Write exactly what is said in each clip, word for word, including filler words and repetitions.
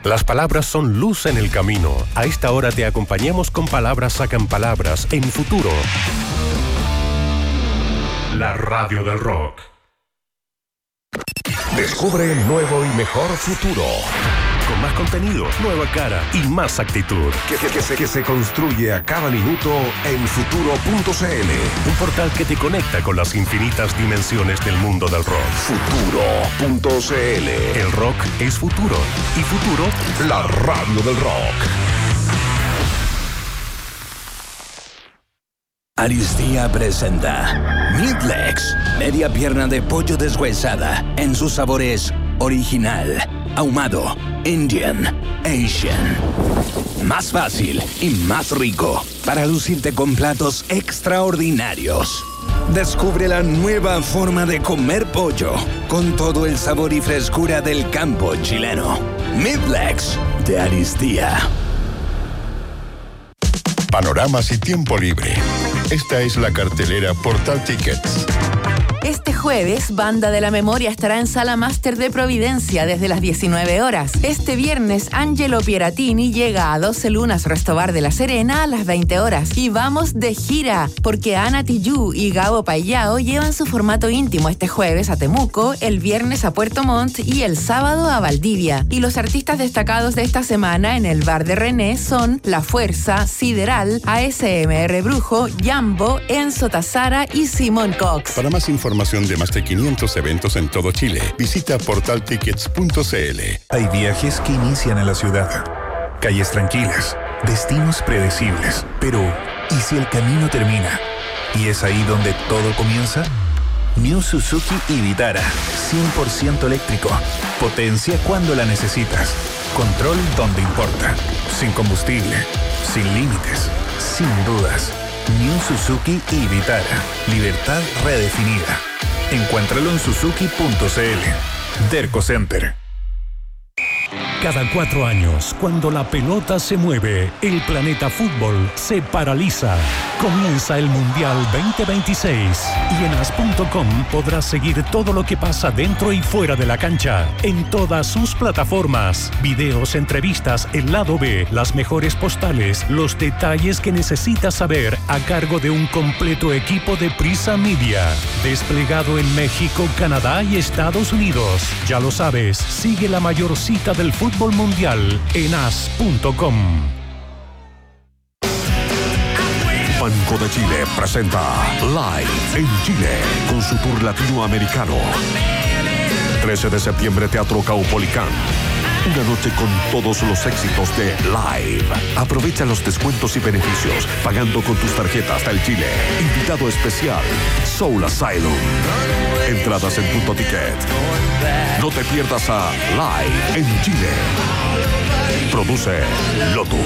Las palabras son luz en el camino. A esta hora te acompañamos con Palabras Sacan Palabras en Futuro. La radio del rock. Descubre el nuevo y mejor futuro. Con más contenido, nueva cara y más actitud. Que, que, que, se, que se construye a cada minuto en futuro punto c l. Un portal que te conecta con las infinitas dimensiones del mundo del rock. futuro punto c l. El rock es futuro. Y futuro, la radio del rock. Aristía presenta Midlegs, media pierna de pollo deshuesada en sus sabores original, ahumado, Indian, Asian. Más fácil y más rico para lucirte con platos extraordinarios. Descubre la nueva forma de comer pollo con todo el sabor y frescura del campo chileno. Midlegs de Aristía. Panoramas y tiempo libre. Esta es la cartelera Portal Tickets. Este jueves, Banda de la Memoria estará en Sala Máster de Providencia desde las diecinueve horas. Este viernes, Angelo Pieratini llega a doce Lunas Resto Bar de La Serena a las veinte horas. Y vamos de gira, porque Ana Tijoux y Gabo Payao llevan su formato íntimo este jueves a Temuco, el viernes a Puerto Montt y el sábado a Valdivia. Y los artistas destacados de esta semana en el Bar de René son La Fuerza, Sideral, A S M R Brujo, Jambo, Enzo Tazara y Simón Cox. Para más información de más de quinientos eventos en todo Chile, visita portal tickets punto c l. Hay viajes que inician en la ciudad, calles tranquilas, destinos predecibles. Pero, ¿y si el camino termina? ¿Y es ahí donde todo comienza? New Suzuki y Vitara, cien por ciento eléctrico. Potencia cuando la necesitas. Control donde importa. Sin combustible, sin límites, sin dudas. New Suzuki y Vitara. Libertad redefinida. Encuéntralo en suzuki punto c l. Derco Center. Cada cuatro años, cuando la pelota se mueve, el planeta fútbol se paraliza. Comienza el Mundial veinte veintiséis y en as punto com podrás seguir todo lo que pasa dentro y fuera de la cancha, en todas sus plataformas. Videos, entrevistas, el lado B, las mejores postales, los detalles que necesitas saber a cargo de un completo equipo de Prisa Media. Desplegado en México, Canadá y Estados Unidos. Ya lo sabes, sigue la mayor cita del fútbol mundial en as punto com. Banco de Chile presenta Live en Chile con su tour latinoamericano. trece de septiembre, Teatro Caupolicán. Una noche con todos los éxitos de Live. Aprovecha los descuentos y beneficios pagando con tus tarjetas del Chile. Invitado especial, Soul Asylum. Entradas en Punto Ticket. No te pierdas a Live en Chile. Produce Lotus.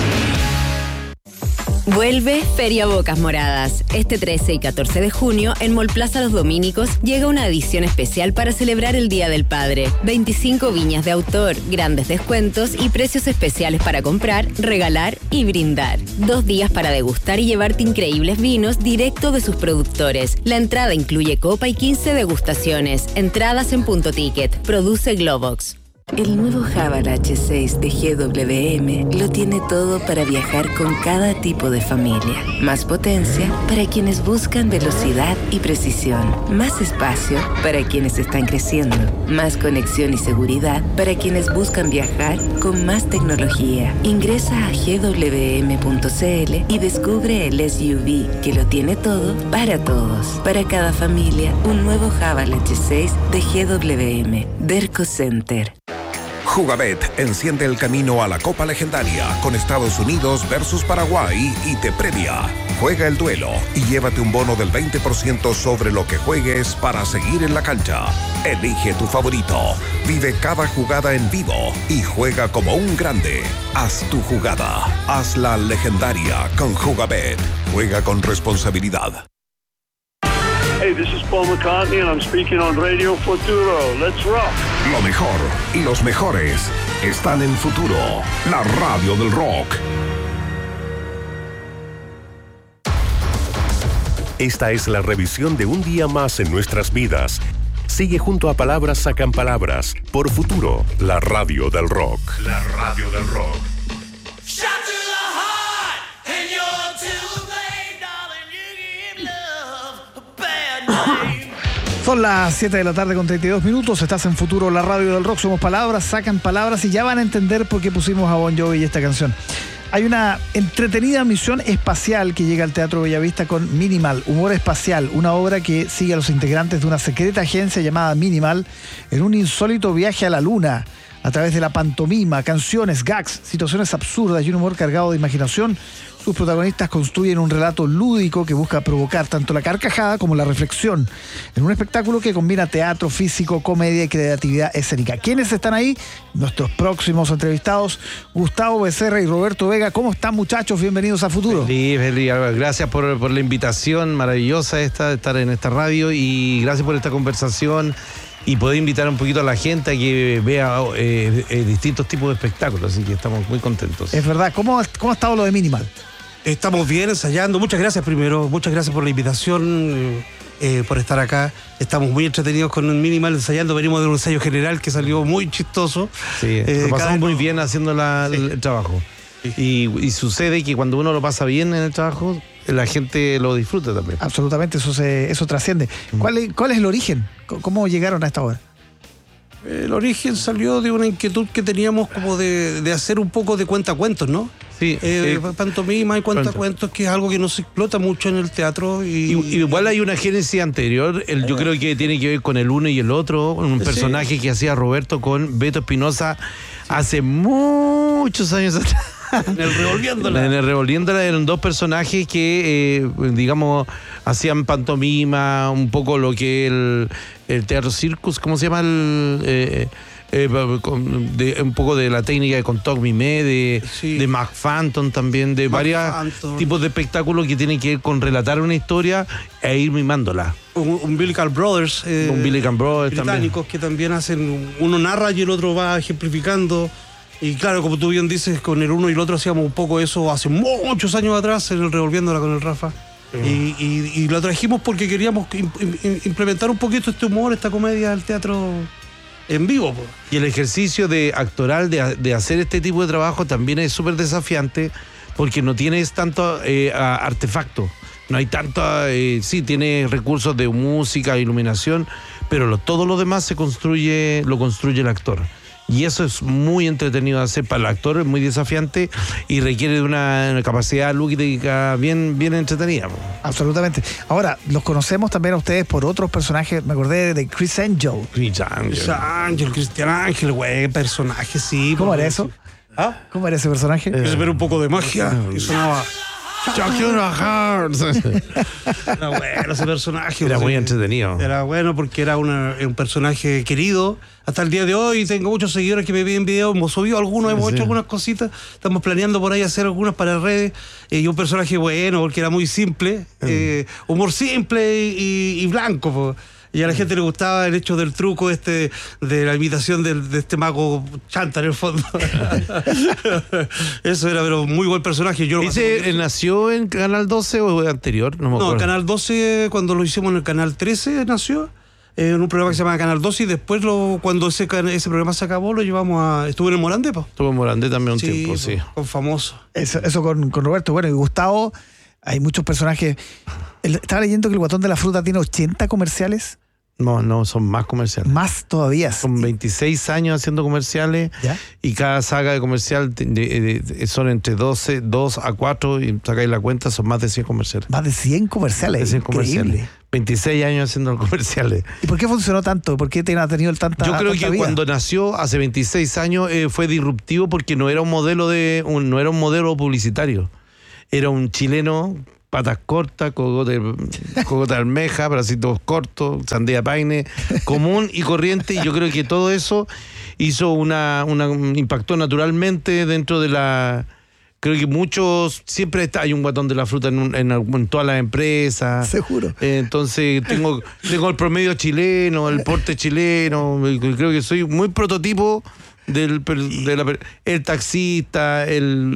Vuelve Feria Bocas Moradas. Este trece y catorce de junio, en Mall Plaza Los Domínicos, llega una edición especial para celebrar el Día del Padre. veinticinco viñas de autor, grandes descuentos y precios especiales para comprar, regalar y brindar. Dos días para degustar y llevarte increíbles vinos directo de sus productores. La entrada incluye copa y quince degustaciones. Entradas en Punto Ticket. Produce Globox. El nuevo Haval H seis de G W M lo tiene todo para viajar con cada tipo de familia. Más potencia para quienes buscan velocidad y precisión. Más espacio para quienes están creciendo. Más conexión y seguridad para quienes buscan viajar con más tecnología. Ingresa a g w m punto c l y descubre el S U V que lo tiene todo para todos. Para cada familia, un nuevo Haval H seis de G W M. Derco Center. Jugabet enciende el camino a la Copa Legendaria con Estados Unidos versus Paraguay y te premia. Juega el duelo y llévate un bono del veinte por ciento sobre lo que juegues para seguir en la cancha. Elige tu favorito, vive cada jugada en vivo y juega como un grande. Haz tu jugada, hazla legendaria con Jugabet. Juega con responsabilidad. Hey, this is Paul McCartney and I'm speaking on Radio Futuro. Let's rock. Lo mejor y los mejores están en Futuro, la radio del rock. Esta es la revisión de un día más en nuestras vidas. Sigue junto a Palabras Sacan Palabras por Futuro, la radio del rock. La radio del rock. Son las siete de la tarde con treinta y dos minutos. Estás en Futuro, la radio del rock. Somos Palabras Sacan Palabras y ya van a entender por qué pusimos a Bon Jovi y esta canción. Hay una entretenida misión espacial que llega al Teatro Bellavista con Minimal, Humor Espacial, una obra que sigue a los integrantes de una secreta agencia llamada Minimal en un insólito viaje a la Luna. A través de la pantomima, canciones, gags, situaciones absurdas y un humor cargado de imaginación, sus protagonistas construyen un relato lúdico que busca provocar tanto la carcajada como la reflexión, en un espectáculo que combina teatro, físico, comedia y creatividad escénica. ¿Quiénes están ahí? Nuestros próximos entrevistados, Gustavo Becerra y Roberto Vega. ¿Cómo están, muchachos? Bienvenidos a Futuro. Feliz, feliz. Gracias por, por la invitación maravillosa esta de estar en esta radio y gracias por esta conversación. Y poder invitar un poquito a la gente a que vea eh, eh, distintos tipos de espectáculos, así que estamos muy contentos. Es verdad. ¿Cómo, cómo ha estado lo de Minimal? Estamos bien ensayando. Muchas gracias primero, muchas gracias por la invitación, eh, por estar acá. Estamos muy entretenidos con un Minimal ensayando. Venimos de un ensayo general que salió muy chistoso. Sí, eh, lo pasamos muy bien haciendo la, sí. el, el trabajo. Sí. Y, y sucede que cuando uno lo pasa bien en el trabajo, la gente lo disfruta también. Absolutamente, eso se, eso trasciende. Mm. ¿Cuál es, ¿Cuál es el origen? ¿Cómo llegaron a esta obra? El origen salió de una inquietud que teníamos como de, de hacer un poco de cuentacuentos, ¿no? Sí. Eh, eh, pantomima y cuentacuentos, que es algo que no se explota mucho en el teatro. Y, y, igual hay una génesis anterior, el, yo creo que tiene que ver con el uno y el otro, un personaje sí. que hacía Roberto con Beto Espinosa hace muchos años atrás. En el Revolviéndola. En el Revolviéndola eran dos personajes que, eh, digamos, hacían pantomima, un poco lo que el, el teatro circus, ¿cómo se llama? El, eh, eh, de, un poco de la técnica de Contog Mimé, de, sí. de Mac Phantom también, de varios tipos de espectáculos que tienen que ver con relatar una historia e ir mimándola. Un, Umbilical Brothers. Eh, Umbilical Brothers británicos también. Que también hacen, uno narra y el otro va ejemplificando. Y claro, como tú bien dices, con el uno y el otro hacíamos un poco eso hace muchos años atrás, en el Revolviéndola con el Rafa. Sí. Y, y, y lo trajimos porque queríamos implementar un poquito este humor, esta comedia del teatro en vivo. Pues. Y el ejercicio de actoral de, de hacer este tipo de trabajo también es súper desafiante porque no tienes tanto eh, artefacto. No hay tanto, eh, sí, tiene recursos de música, iluminación, pero lo, todo lo demás se construye, lo construye el actor. Y eso es muy entretenido de hacer para el actor, es muy desafiante y requiere de una, una capacidad lúdica bien, bien entretenida. Absolutamente. Ahora, los conocemos también a ustedes por otros personajes. Me acordé de Chris Angel. Chris Angel. Chris Angel, Cristian Ángel, güey, personaje, sí. ¿Cómo era eso? ¿Ah? ¿Cómo era ese personaje? Eh, se ve un poco de magia y sonaba... Era bueno ese personaje. Era muy entretenido. Era bueno porque era una, un personaje querido. Hasta el día de hoy tengo muchos seguidores que me piden videos. Hemos subido algunos, hemos sí. hecho algunas cositas. Estamos planeando por ahí hacer algunas para redes. Eh, y un personaje bueno porque era muy simple. Eh, humor simple y, y blanco. Po. Y a la gente le gustaba el hecho del truco este, de la imitación de, de este mago chanta en el fondo. Eso era, pero muy buen personaje. Yo ¿Ese nació en Canal doce o anterior? No, me no, en Canal doce, cuando lo hicimos en el Canal trece, nació. Eh, en un programa que se llama Canal doce y después lo, cuando ese, ese programa se acabó lo llevamos a... Estuvo en el Morandé, po. Estuvo en Morandé también un sí, tiempo, sí. Con famoso. Eso, eso con, con Roberto. Bueno, y Gustavo, hay muchos personajes. Estaba leyendo que el Guatón de la Fruta tiene ochenta comerciales. No, no, son más comerciales. Más todavía. Son veintiséis años haciendo comerciales. ¿Ya? Y cada saga de comercial de, de, de, son entre doce, dos a cuatro y sacáis la cuenta, son más de cien comerciales. Más de cien comerciales. Más de cien comerciales. veintiséis años haciendo comerciales. ¿Y por qué funcionó tanto? ¿Por qué ha tenido tanta Yo creo tanta que vida? Cuando nació hace veintiséis años eh, fue disruptivo porque no era un modelo de un, no era un modelo publicitario. Era un chileno, patas cortas, cogote, cogote de almeja, bracitos cortos, sandía paine, común y corriente. Y yo creo que todo eso hizo una, una impactó naturalmente dentro de la... Creo que muchos, siempre está, hay un Guatón de la Fruta en, un, en, en todas las empresas. Seguro. Eh, entonces tengo, tengo el promedio chileno, el porte chileno. Creo que soy muy prototipo del de la, el taxista, el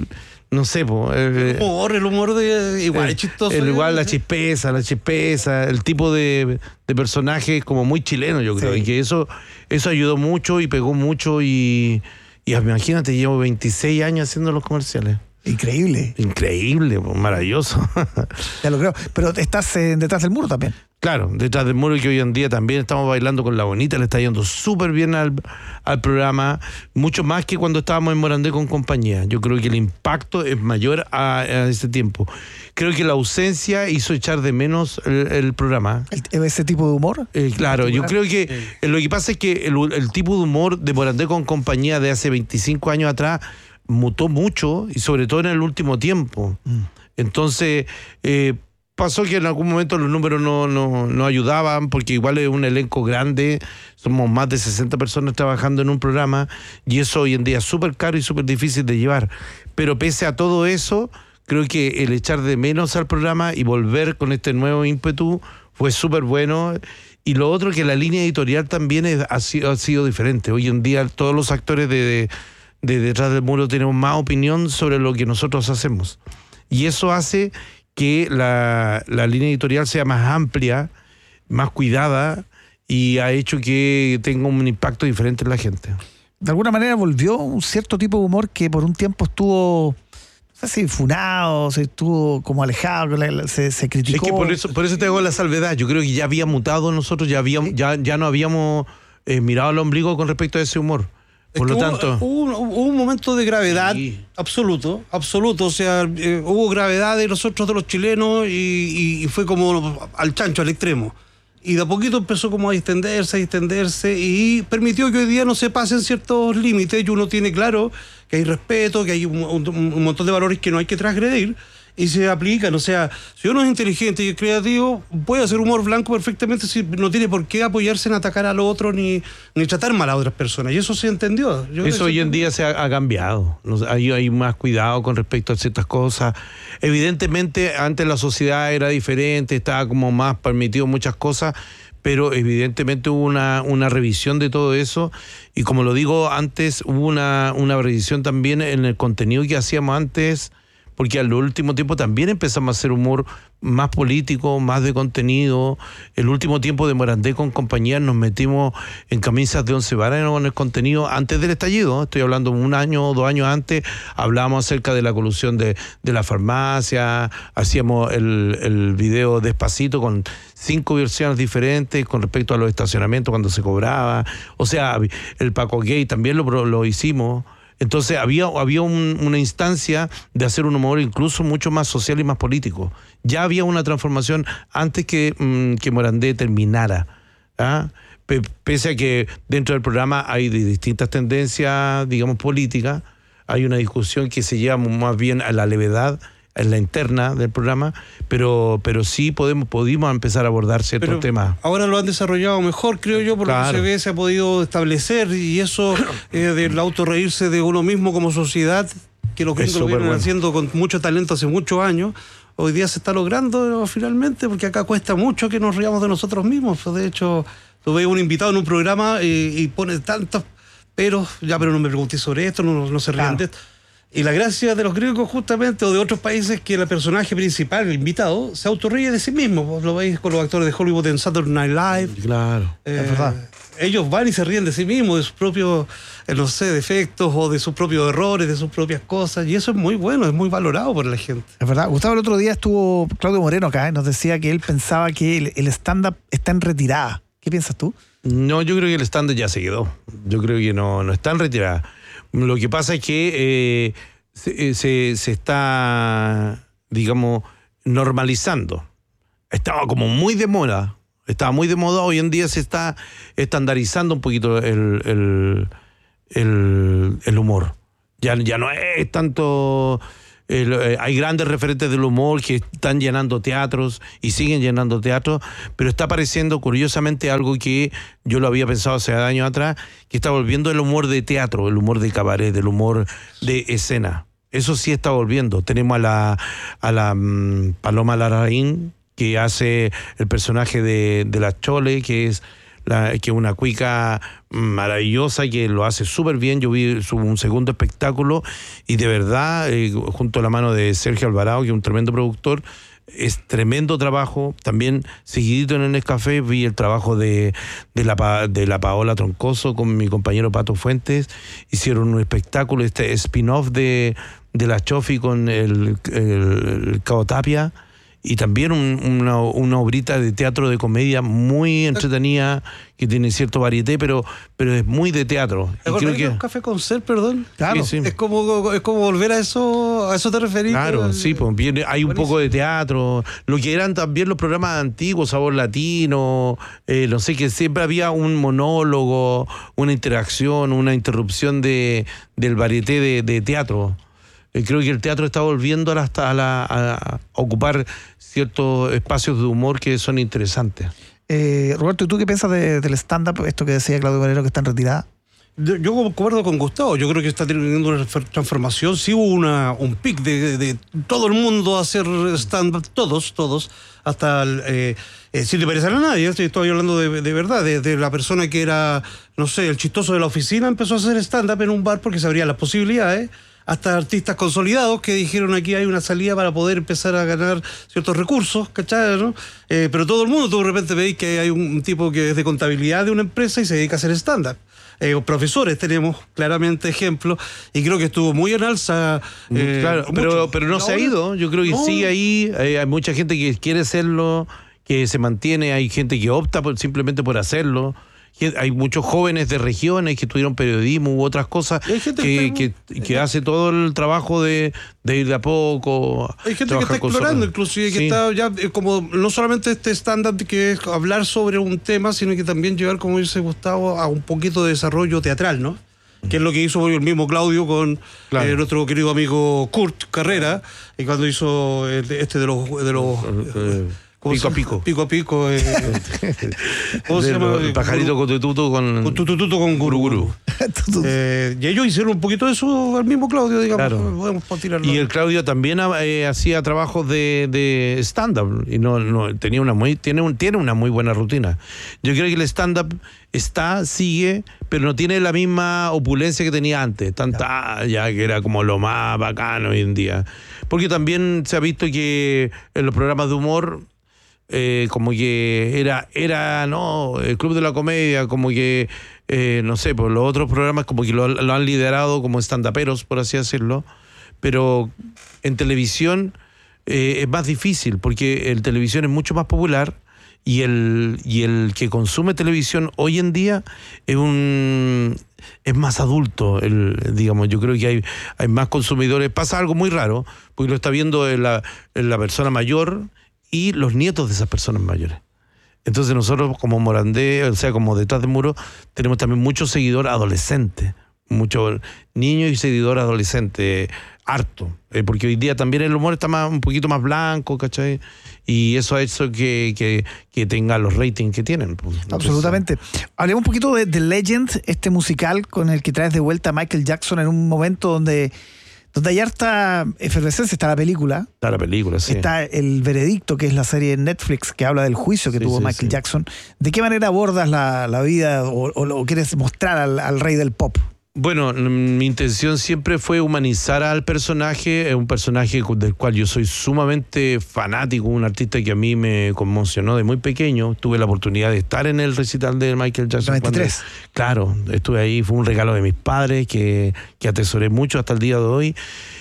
no sé, po, eh, el humor, el humor de igual el, es chistoso. El, igual la ¿sí? chispeza, la chispeza, el tipo de, de personaje como muy chileno, yo creo, sí. Y que eso, eso ayudó mucho y pegó mucho y, y imagínate, llevo veintiséis años haciendo los comerciales. Increíble. Increíble, pues, maravilloso. Ya lo creo. Pero estás eh, detrás del muro también. Claro, detrás del muro, que hoy en día también estamos bailando con La Bonita, le está yendo súper bien al, al programa, mucho más que cuando estábamos en Morandé con compañía. Yo creo que el impacto es mayor a, a ese tiempo. Creo que la ausencia hizo echar de menos el, el programa. ¿El, ¿Ese tipo de humor? Eh, claro, yo creo que sí. Lo que pasa es que el, el tipo de humor de Morandé con compañía de hace veinticinco años atrás mutó mucho y sobre todo en el último tiempo. Mm. Entonces, eh, pasó que en algún momento los números no, no, no ayudaban, porque igual es un elenco grande, somos más de sesenta personas trabajando en un programa, y eso hoy en día es súper caro y súper difícil de llevar. Pero pese a todo eso, creo que el echar de menos al programa y volver con este nuevo ímpetu fue súper bueno. Y lo otro, que la línea editorial también es, ha, sido, ha sido diferente. Hoy en día todos los actores de, de, de Detrás del Muro tenemos más opinión sobre lo que nosotros hacemos. Y eso hace que la, la línea editorial sea más amplia, más cuidada, y ha hecho que tenga un impacto diferente en la gente. De alguna manera volvió un cierto tipo de humor que por un tiempo estuvo, no sé si funado, se estuvo como alejado, se, se criticó. Es que por eso, por eso te hago la salvedad. Yo creo que ya había mutado nosotros, ya, habíamos, ya, ya no habíamos eh, mirado al ombligo con respecto a ese humor. Por es lo tanto, hubo, hubo, hubo un momento de gravedad sí. absoluto, absoluto, o sea, eh, hubo gravedad de nosotros, de los chilenos, y, y, y fue como al chancho, al extremo. Y de a poquito empezó como a distenderse, a distenderse, y permitió que hoy día no se pasen ciertos límites, y uno tiene claro que hay respeto, que hay un, un, un montón de valores que no hay que transgredir, y se aplican. O sea, si uno es inteligente y es creativo, puede hacer humor blanco perfectamente, si no tiene por qué apoyarse en atacar al otro ni, ni tratar mal a otras personas. Y eso se entendió. Yo eso hoy en día se ha, ha cambiado. Hay, hay más cuidado con respecto a ciertas cosas. Evidentemente, antes la sociedad era diferente, estaba como más permitido muchas cosas, pero evidentemente hubo una, una revisión de todo eso, y como lo digo antes, hubo una, una revisión también en el contenido que hacíamos antes, porque al último tiempo también empezamos a hacer humor más político, más de contenido. El último tiempo de Morandé con compañía nos metimos en camisas de once varas con el contenido antes del estallido. Estoy hablando un año o dos años antes, hablábamos acerca de la colusión de, de la farmacia, hacíamos el, el video Despacito con cinco versiones diferentes con respecto a los estacionamientos cuando se cobraba. O sea, el Paco Gay también lo, lo hicimos. Entonces había, había un, una instancia de hacer un humor incluso mucho más social y más político. Ya había una transformación antes que, mmm, que Morandé terminara. ¿Ah? P- pese a que dentro del programa hay de distintas tendencias, digamos, políticas, hay una discusión que se lleva más bien a la levedad, en la interna del programa, pero pero sí podemos pudimos empezar a abordar ciertos pero temas. Ahora lo han desarrollado mejor, creo yo, por claro. lo que se ve, se ha podido establecer, y eso eh, del autorreírse de uno mismo como sociedad, que los gringos lo vienen bueno. haciendo con mucho talento hace muchos años, hoy día se está logrando finalmente, porque acá cuesta mucho que nos riamos de nosotros mismos. De hecho, tú ves un invitado en un programa y, y pone tantos pero, ya, pero no me pregunté sobre esto, no, no se rían claro. de esto. Y la gracia de los griegos, justamente, o de otros países, que el personaje principal, el invitado, se autorríe de sí mismo. Vos lo veis con los actores de Hollywood en Saturday Night Live. Claro, eh, es verdad. Ellos van y se ríen de sí mismos, de sus propios, eh, no sé, defectos, o de sus propios errores, de sus propias cosas. Y eso es muy bueno, es muy valorado por la gente. Es verdad. Gustavo, el otro día estuvo Claudio Moreno acá, y nos decía que él pensaba que el, el stand-up está en retirada. ¿Qué piensas tú? No, yo creo que el stand-up ya se quedó. Yo creo que no, no está en retirada. Lo que pasa es que eh, se, se, se está, digamos, normalizando. Estaba como muy de moda. Estaba muy de moda. Hoy en día se está estandarizando un poquito el, el, el, el humor. Ya, ya no es tanto... El, eh, hay grandes referentes del humor que están llenando teatros y siguen llenando teatros, pero está apareciendo curiosamente algo que yo lo había pensado hace años atrás, que está volviendo el humor de teatro, el humor de cabaret, el humor de escena. Eso sí está volviendo. Tenemos a la, a la um, Paloma Larraín, que hace el personaje de, de la Chole, que es la, que es una cuica maravillosa que lo hace súper bien. Yo vi su, un segundo espectáculo y de verdad, eh, junto a la mano de Sergio Alvarado, que es un tremendo productor, es tremendo trabajo. También seguidito en el Nescafé vi el trabajo de, de, la, de la Paola Troncoso con mi compañero Pato Fuentes. Hicieron un espectáculo, este spin-off de, de la Chofi con el, el, el Cao Tapia. Y también un, una, una obrita de teatro de comedia muy entretenida, que tiene cierto varieté, pero, pero es muy de teatro. Y creo que un café con ser, perdón. Claro, sí, sí. Es como es como volver a eso, a eso te referís. Claro, el, sí, pues viene, hay un poco de teatro, lo que eran también los programas antiguos, Sabor Latino, eh, no sé, que siempre había un monólogo, una interacción, una interrupción de del varieté de, de teatro. Eh, creo que el teatro está volviendo a, la, a, la, a ocupar ciertos espacios de humor que son interesantes. Eh, Roberto, ¿y tú qué piensas de, del stand-up? Esto que decía Claudio Valero, que está en retirada. Yo, yo concuerdo con Gustavo, yo creo que está teniendo una transformación. Sí hubo una, un pic de, de, de todo el mundo a hacer stand-up, todos, todos, hasta, el, eh, eh, sin parecer a nadie, estoy hablando de, de verdad, de, de la persona que era, no sé, el chistoso de la oficina, empezó a hacer stand-up en un bar porque se abrían las posibilidades, hasta artistas consolidados que dijeron aquí hay una salida para poder empezar a ganar ciertos recursos, ¿cachai? ¿No? Eh, pero todo el mundo, tú de repente veis que hay un tipo que es de contabilidad de una empresa y se dedica a hacer stand-up. Eh, profesores tenemos claramente ejemplos y creo que estuvo muy en alza. Eh, claro, pero, pero no, no se ha ido, yo creo que no. Sigue ahí, eh, hay mucha gente que quiere hacerlo, que se mantiene, hay gente que opta por, simplemente por hacerlo. Hay muchos jóvenes de regiones que estudiaron periodismo u otras cosas que, que, que, que hace todo el trabajo de, de ir de a poco. Hay gente que está explorando, inclusive, que sí. Está ya como no solamente este estándar que es hablar sobre un tema, sino que también llevar, como dice Gustavo, a un poquito de desarrollo teatral, ¿no? Que es lo que hizo el mismo Claudio con claro. eh, nuestro querido amigo Kurt Carrera, y cuando hizo este de los... De los eh, Pico a pico. Pico a pico. Eh, ¿Cómo se llama? El pajarito con tututu con... Con tututu con guruguru. eh, y ellos hicieron un poquito de eso al mismo Claudio, digamos. Claro. Podemos tirarlo. Y el Claudio también eh, hacía trabajos de, de stand-up. Y no, no, tenía una muy, tiene, un, tiene una muy buena rutina. Yo creo que el stand-up está, sigue, pero no tiene la misma opulencia que tenía antes. Tanta, ya que era como lo más bacano hoy en día. Porque también se ha visto que en los programas de humor... Eh, como que era, era no, el Club de la Comedia, como que, eh, no sé, pues los otros programas como que lo, lo han liderado como stand-uperos, por así decirlo, pero en televisión eh, es más difícil, porque el televisión es mucho más popular y el, y el que consume televisión hoy en día es un... es más adulto, el, digamos, yo creo que hay, hay más consumidores. Pasa algo muy raro, porque lo está viendo en la, en la persona mayor y los nietos de esas personas mayores. Entonces nosotros como Morandé, o sea, como Detrás del Muro, tenemos también muchos seguidores adolescentes, muchos niños y seguidores adolescentes, harto, eh, porque hoy día también el humor está más, un poquito más blanco, ¿cachai? Y eso ha hecho que, que, que tenga los ratings que tienen. Pues. Absolutamente. Hablemos un poquito de The Legend, este musical con el que traes de vuelta a Michael Jackson en un momento donde... donde hay harta efervescencia. Está la película. Está la película, sí. Está El Veredicto, que es la serie en Netflix que habla del juicio que sí, tuvo sí, Michael sí. Jackson. ¿De qué manera abordas la, la vida o, o, o quieres mostrar al, al rey del pop? Bueno, mi intención siempre fue humanizar al personaje, es un personaje del cual yo soy sumamente fanático, un artista que a mí me conmocionó de muy pequeño. Tuve la oportunidad de estar en el recital de Michael Jackson. noventa y tres. Cuando, claro, estuve ahí, fue un regalo de mis padres que, que atesoré mucho hasta el día de hoy.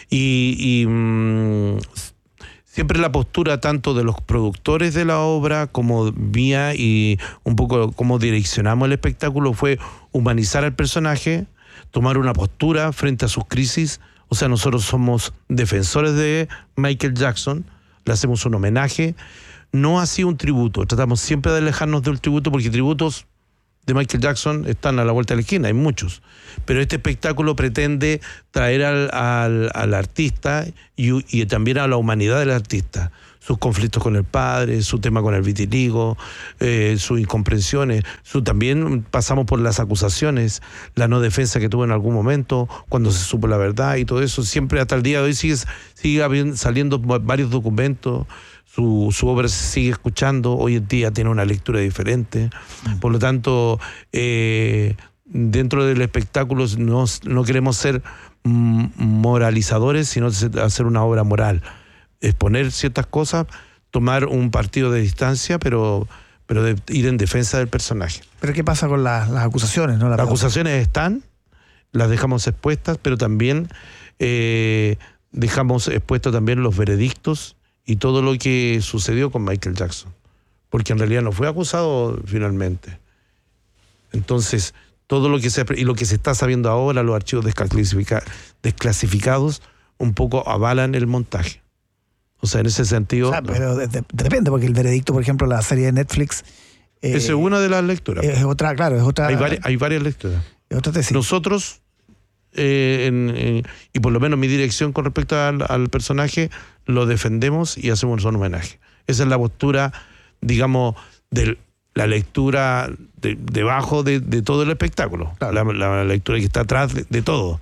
Y, y mmm, siempre la postura tanto de los productores de la obra como mía y un poco cómo direccionamos el espectáculo fue humanizar al personaje, tomar una postura frente a sus crisis. O sea, nosotros somos defensores de Michael Jackson, le hacemos un homenaje, no así un tributo, tratamos siempre de alejarnos del tributo porque tributos de Michael Jackson están a la vuelta de la esquina, hay muchos, pero este espectáculo pretende traer al, al, al artista y, y también a la humanidad del artista, sus conflictos con el padre, su tema con el vitiligo, eh, sus incomprensiones, su, también pasamos por las acusaciones, la no defensa que tuvo en algún momento, cuando se supo la verdad y todo eso, siempre hasta el día de hoy sigue, sigue saliendo varios documentos, su, su obra se sigue escuchando, hoy en día tiene una lectura diferente, por lo tanto, eh, dentro del espectáculo no, no queremos ser moralizadores, sino hacer una obra moral, exponer ciertas cosas, tomar un partido de distancia, pero, pero de ir en defensa del personaje. ¿Pero qué pasa con la, las acusaciones? ¿no? La las acusaciones están, las dejamos expuestas, pero también eh, dejamos expuestos también los veredictos y todo lo que sucedió con Michael Jackson, porque en realidad no fue acusado finalmente. Entonces, todo lo que se y lo que se está sabiendo ahora, los archivos desclasifica, desclasificados, un poco avalan el montaje. O sea, en ese sentido... O sea, pero de, de, depende, porque el veredicto, por ejemplo, la serie de Netflix... Eh, Esa es una de las lecturas. Es otra, claro, es otra... Hay, vari, hay varias lecturas. Es otra tesis. Nosotros, eh, en, en, y por lo menos mi dirección con respecto al, al personaje, lo defendemos y hacemos un homenaje. Esa es la postura, digamos, del... la lectura de, debajo de, de todo el espectáculo, claro. la, la lectura que está atrás de, de todo.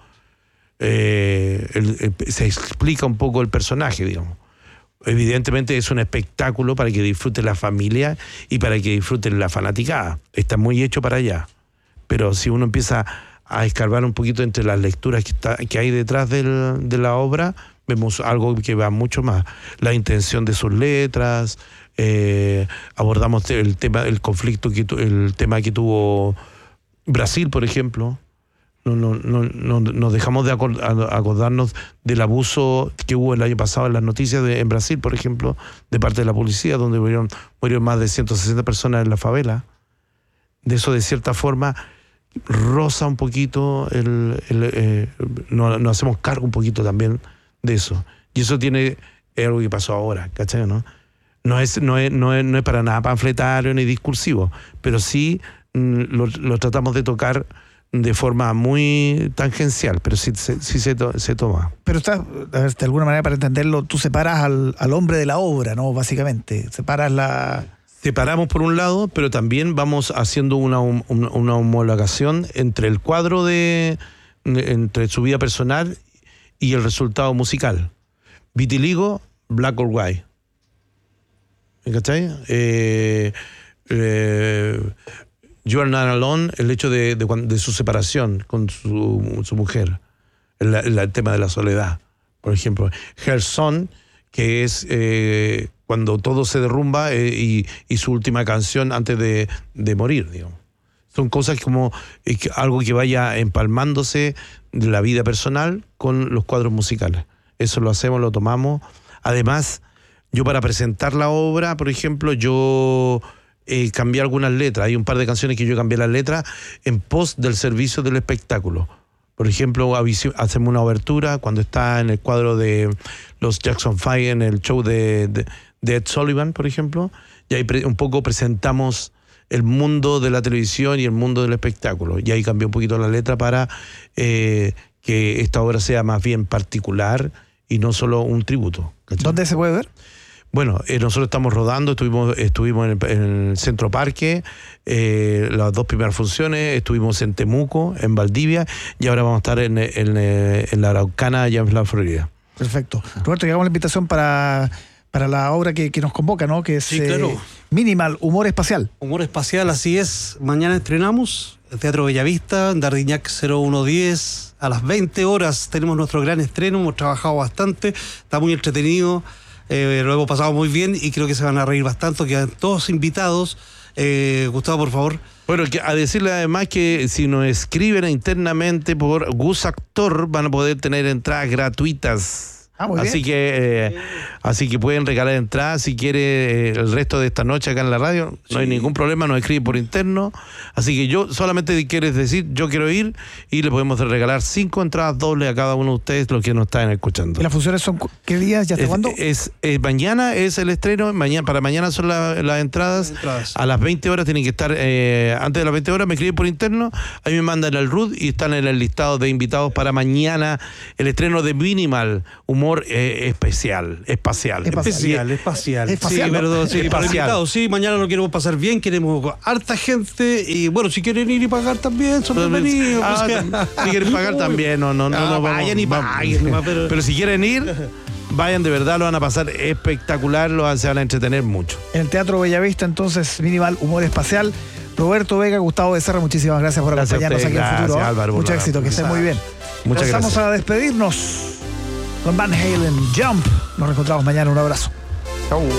Eh, el, el, se explica un poco el personaje, digamos. Evidentemente es un espectáculo para que disfrute la familia y para que disfruten la fanaticada. Está muy hecho para allá. Pero si uno empieza a escarbar un poquito entre las lecturas que, está, que hay detrás del, de la obra, vemos algo que va mucho más. La intención de sus letras, eh, abordamos el tema, el conflicto, que el tema que tuvo Brasil, por ejemplo. No, no, no, no, nos dejamos de acordarnos del abuso que hubo el año pasado en las noticias de, en Brasil, por ejemplo, de parte de la policía, donde murieron, murieron más de ciento sesenta personas en la favela. De eso, de cierta forma, roza un poquito, el, el, eh, nos, nos hacemos cargo un poquito también de eso. Y eso tiene, es algo que pasó ahora, ¿cachai? ¿No? No es, no es, no es, no es para nada panfletario ni discursivo, pero sí mm, lo, lo tratamos de tocar de forma muy tangencial, pero sí, sí, sí se, to, se toma. Pero está, de alguna manera, para entenderlo, tú separas al, al hombre de la obra, ¿no? Básicamente, separas la... Separamos por un lado, pero también vamos haciendo una, una, una homologación entre el cuadro de, entre su vida personal y el resultado musical. Vitiligo, black or white. ¿Cachai? Eh, eh, You Are Not Alone, el hecho de, de, de su separación con su, su mujer, el, el, el tema de la soledad, por ejemplo. Her Son, que es eh, cuando todo se derrumba eh, y, y su última canción antes de, de morir, digamos. Son cosas como eh, algo que vaya empalmándose de la vida personal con los cuadros musicales. Eso lo hacemos, lo tomamos. Además, yo para presentar la obra, por ejemplo, yo... Eh, cambié algunas letras. Hay un par de canciones que yo cambié las letras en pos del servicio del espectáculo. Por ejemplo, hacemos una obertura cuando está en el cuadro de los Jackson Five en el show de, de, de Ed Sullivan, por ejemplo, y ahí pre, un poco presentamos el mundo de la televisión y el mundo del espectáculo. Y ahí cambié un poquito la letra para eh, que esta obra sea más bien particular y no solo un tributo. ¿Cachai? ¿Dónde se puede ver? Bueno, eh, nosotros estamos rodando, estuvimos estuvimos en el, en el Centro Parque, eh, las dos primeras funciones, estuvimos en Temuco, en Valdivia, y ahora vamos a estar en, en, en la Araucana, allá en la Florida. Perfecto. Roberto, llegamos a la invitación para, para la obra que, que nos convoca, ¿no? Que es sí, claro. eh, Minimal, Humor Espacial. Humor Espacial, así es. Mañana estrenamos el Teatro Bellavista, en Dardiñac cero uno diez, a las veinte horas tenemos nuestro gran estreno, hemos trabajado bastante, está muy entretenido. Eh, lo hemos pasado muy bien y creo que se van a reír bastante, quedan todos invitados. Eh, Gustavo, por favor. Bueno, que a decirle además que si nos escriben internamente por Gus Actor van a poder tener entradas gratuitas. Ah, muy así bien. que eh, así que pueden regalar entradas si quiere eh, el resto de esta noche acá en la radio. Sí. No hay ningún problema, nos escribe por interno. Así que yo solamente quieres decir, yo quiero ir y le podemos regalar cinco entradas dobles a cada uno de ustedes, los que nos están escuchando. ¿Y las funciones son qué días? ¿Ya hasta es, cuándo? Es, es, mañana es el estreno, mañana para mañana son la, las entradas. entradas. A las veinte horas tienen que estar, eh, antes de las veinte horas me escriben por interno, ahí me mandan el R U D y están en el listado de invitados para mañana el estreno de Minimal, Humor Eh, especial, espacial. Especial, espacial. Espacial, sí, ¿no? perdón, sí, espacial. Invitados, sí, mañana lo queremos pasar bien, queremos harta gente y bueno, si quieren ir y pagar también, son bienvenidos. Ah, si quieren pagar también, no, no, no, ah, no vayan vamos, y paguen. Pero, pero si quieren ir, vayan, de verdad lo van a pasar espectacular, lo van, se van a entretener mucho. En el Teatro Bellavista, entonces, Minimal Humor Espacial. Roberto Vega, Gustavo Becerra, muchísimas gracias por Gracias acompañarnos a usted, aquí en gracias, Futuro. Álvaro, Mucho por la éxito, que estén muy bien. Muchas Empezamos gracias. a despedirnos con Van Halen, Jump. Nos reencontramos mañana, un abrazo. Chau.